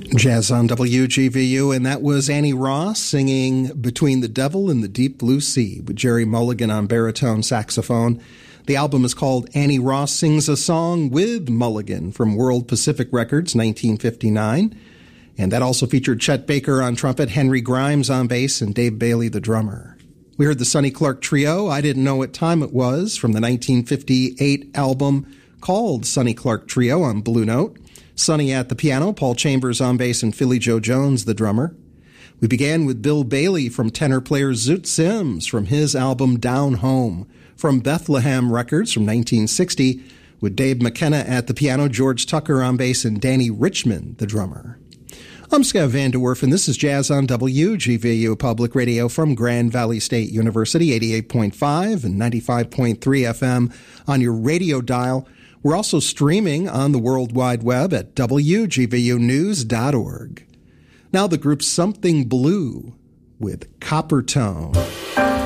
Jazz on WGVU, and that was Annie Ross singing Between the Devil and the Deep Blue Sea with Jerry Mulligan on baritone saxophone. The album is called Annie Ross Sings a Song with Mulligan from World Pacific Records, 1959. And that also featured Chet Baker on trumpet, Henry Grimes on bass, and Dave Bailey, the drummer. We heard the Sonny Clark Trio, I Didn't Know What Time It Was, from the 1958 album called Sonny Clark Trio on Blue Note. Sonny at the piano, Paul Chambers on bass, and Philly Joe Jones, the drummer. We began with Bill Bailey from tenor player Zoot Sims from his album Down Home from Bethlehem Records from 1960 with Dave McKenna at the piano, George Tucker on bass, and Danny Richmond, the drummer. I'm Scott Van de Werf, and this is Jazz on WGVU Public Radio from Grand Valley State University, 88.5 and 95.3 FM on your radio dial. We're also streaming on the World Wide Web at WGVUnews.org. Now the group Something Blue with Copper Tone.